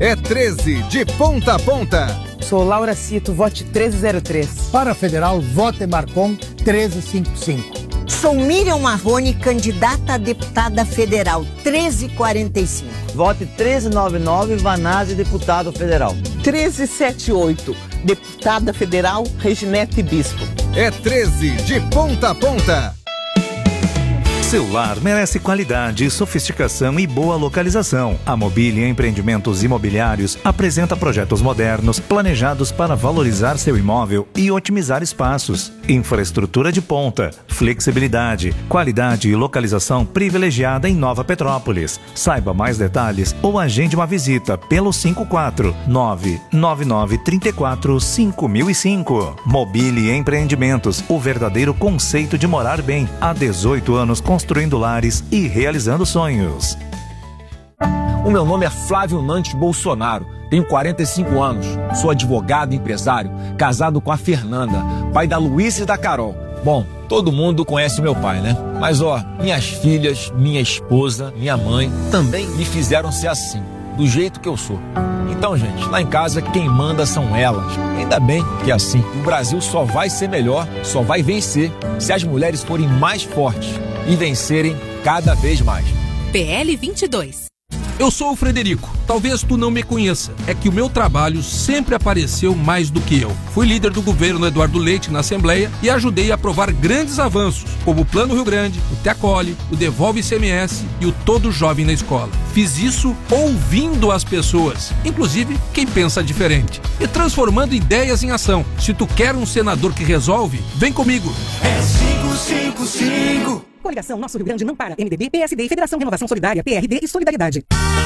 É 13 de ponta a ponta. Sou Laura Cito, vote 1303. Para federal, vote Marcon 1355. Sou Miriam Marrone, candidata a deputada federal 1345. Vote 1399, Vanazzi, deputado federal. 1378, deputada federal Reginete Bispo. É 13 de ponta a ponta. Seu lar merece qualidade, sofisticação e boa localização. A Mobília Empreendimentos Imobiliários apresenta projetos modernos, planejados para valorizar seu imóvel e otimizar espaços. Infraestrutura de ponta, flexibilidade, qualidade e localização privilegiada em Nova Petrópolis. Saiba mais detalhes ou agende uma visita pelo 549-9934-5005. Mobília Empreendimentos, o verdadeiro conceito de morar bem. Há 18 anos construindo lares e realizando sonhos. O meu nome é Flávio Nantes Bolsonaro, tenho 45 anos, sou advogado e empresário, casado com a Fernanda, pai da Luísa e da Carol. Bom, todo mundo conhece o meu pai, né? Mas minhas filhas, minha esposa, minha mãe também me fizeram ser assim, do jeito que eu sou. Então, gente, lá em casa quem manda são elas. Ainda bem que é assim. O Brasil só vai ser melhor, só vai vencer se as mulheres forem mais fortes e vencerem cada vez mais. PL 22. Eu sou o Frederico. Talvez tu não me conheça. É que o meu trabalho sempre apareceu mais do que eu. Fui líder do governo Eduardo Leite na Assembleia e ajudei a aprovar grandes avanços, como o Plano Rio Grande, o Te-Acolhe, o Devolve ICMS e o Todo Jovem na Escola. Fiz isso ouvindo as pessoas, inclusive quem pensa diferente, e transformando ideias em ação. Se tu quer um senador que resolve, vem comigo. É 555. Coligação Nosso Rio Grande não para. MDB, PSD e Federação Renovação Solidária, PRD e Solidariedade.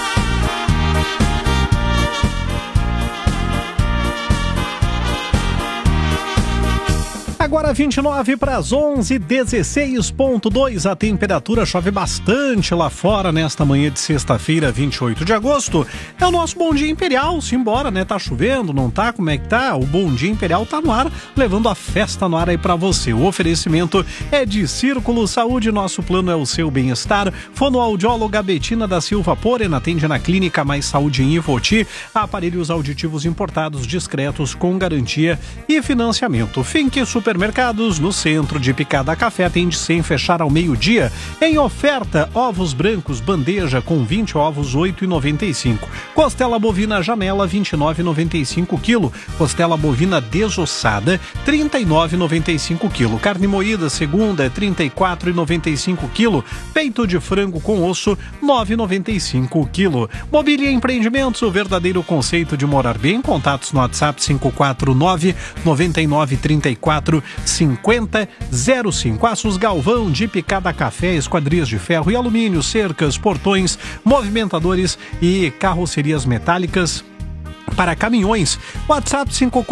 Agora 29 para as 11, 16.2, a temperatura chove bastante lá fora nesta manhã de sexta-feira, 28 de agosto. É o nosso Bom Dia Imperial, simbora, né? Tá chovendo, não tá? Como é que tá? O Bom Dia Imperial tá no ar, levando a festa no ar aí pra você. O oferecimento é de Círculo Saúde, nosso plano é o seu bem-estar. Fonoaudióloga Betina da Silva Porena atende na Clínica Mais Saúde em Ivoti. Aparelhos auditivos importados, discretos, com garantia e financiamento. Fink Supermercados, no centro de Picada Café, atende sem fechar ao meio-dia. Em oferta, ovos brancos, bandeja com 20 ovos, R$ 8,95. Costela bovina Janela, R$ 29,95 quilo. Costela bovina desossada, R$ 39,95 quilo. Carne moída, segunda, é R$ 34,95 quilo. Peito de frango com osso, R$ 9,95 quilo. Mobília Empreendimentos, o verdadeiro conceito de morar bem. Contatos no WhatsApp 549-9934 5005. Aços Galvão, de Picada Café, esquadrias de ferro e alumínio, cercas, portões, movimentadores e carrocerias metálicas para caminhões. WhatsApp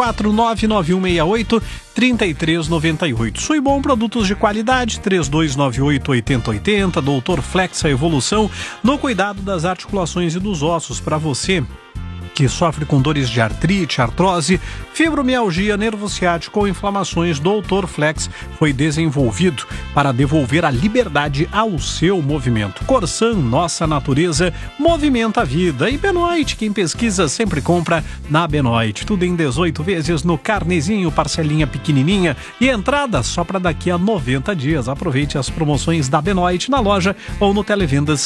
5499168-3398. Suibom, produtos de qualidade, 3298-8080. Doutor Flex, a evolução no cuidado das articulações e dos ossos para você que sofre com dores de artrite, artrose, fibromialgia, nervo ciático ou inflamações. Doutor Flex foi desenvolvido para devolver a liberdade ao seu movimento. Corsan, nossa natureza, movimenta a vida. E Benoit, quem pesquisa sempre compra na Benoit. Tudo em 18 vezes no carnezinho, parcelinha pequenininha e entrada só para daqui a 90 dias. Aproveite as promoções da Benoit na loja ou no Televendas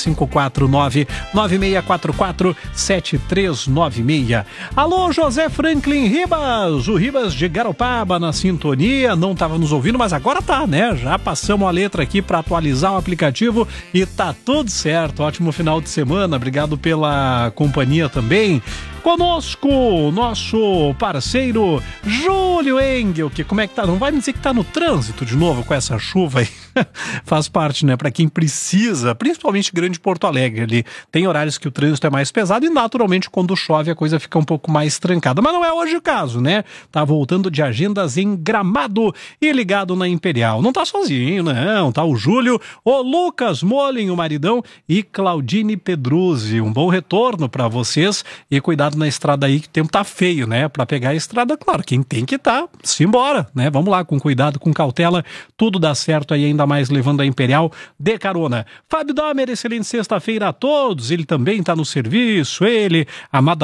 549-9644-7396. Alô, José Franklin Ribas, o Ribas de Garopaba na sintonia, não estava nos ouvindo, mas agora tá, né? Já passamos a letra aqui para atualizar o aplicativo e tá tudo certo. Ótimo final de semana, obrigado pela companhia também. Conosco, nosso parceiro Júlio Engel, que como é que tá? Não vai me dizer que tá no trânsito de novo com essa chuva aí? Faz parte, né? Para quem precisa, principalmente Grande Porto Alegre, ali tem horários que o trânsito é mais pesado e naturalmente quando chove a coisa fica um pouco mais trancada. Mas não é hoje o caso, né? Tá voltando de agendas em Gramado e ligado na Imperial. Não tá sozinho, não. Tá o Júlio, o Lucas Molin, o maridão, e Claudine Pedruzzi. Um bom retorno para vocês e cuidado na estrada aí, que o tempo tá feio, né? Para pegar a estrada, claro, quem tem que tá, simbora, né? Vamos lá, com cuidado, com cautela, tudo dá certo aí, ainda mais levando a Imperial de carona. Fábio Damer, excelente sexta-feira a todos, ele também tá no serviço, ele, Amada